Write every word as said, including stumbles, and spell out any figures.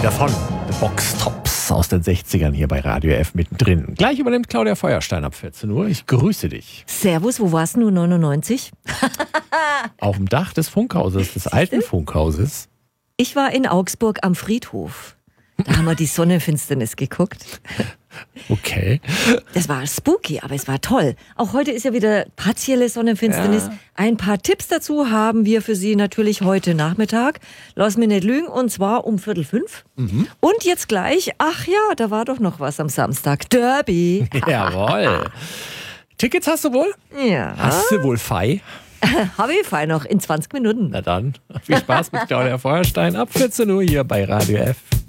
wieder von The Box Tops aus den sechzigern hier bei Radio F mittendrin. Gleich übernimmt Claudia Feuerstein ab vierzehn Uhr. Ich grüße dich. Servus, wo warst du neunundneunzig? Auf dem Dach des Funkhauses, des alten Funkhauses. Ich war in Augsburg am Friedhof. Da haben wir die Sonnenfinsternis geguckt. Okay. Das war spooky, aber es war toll. Auch heute ist ja wieder partielle Sonnenfinsternis. Ja. Ein paar Tipps dazu haben wir für Sie natürlich heute Nachmittag. Lass mich nicht lügen, und zwar um Viertel fünf. Mhm. Und jetzt gleich, ach ja, da war doch noch was am Samstag. Derby. Jawohl. Tickets hast du wohl? Ja. Hast du wohl Fei? Habe ich Fei noch in zwanzig Minuten. Na dann, viel Spaß mit Claudia Feuerstein ab vierzehn Uhr hier bei Radio F.